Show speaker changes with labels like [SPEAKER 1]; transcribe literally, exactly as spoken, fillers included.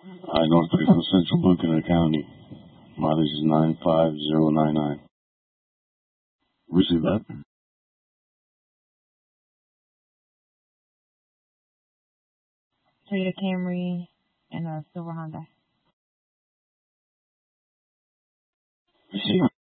[SPEAKER 1] Hi, North Bay from Central Buchanan County. Mileage is nine five zero nine nine. Receive that.
[SPEAKER 2] Toyota Camry and a silver Honda.
[SPEAKER 1] Receive